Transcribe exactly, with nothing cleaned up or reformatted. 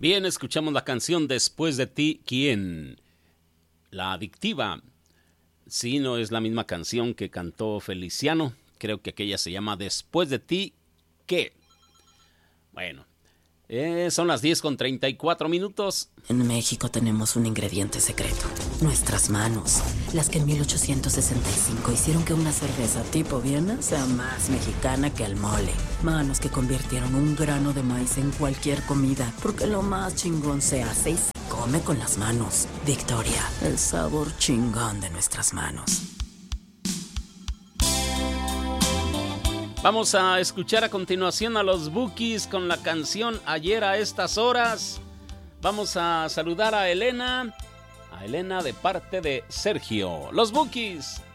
Bien, escuchamos la canción Después de ti, ¿quién? La Adictiva. Sí, no es la misma canción que cantó Feliciano. Creo que aquella se llama Después de ti, ¿qué? Bueno, eh, son las diez con treinta y cuatro minutos. En México tenemos un ingrediente secreto. Nuestras manos. Las que en mil ochocientos sesenta y cinco hicieron que una cerveza tipo Viena sea más mexicana que el mole. Manos que convirtieron un grano de maíz en cualquier comida. Porque lo más chingón se hace y se come con las manos. Victoria, el sabor chingón de nuestras manos. Vamos a escuchar a continuación a los Bukis con la canción Ayer a estas horas. Vamos a saludar a Elena, a Elena de parte de Sergio. Los Bukis.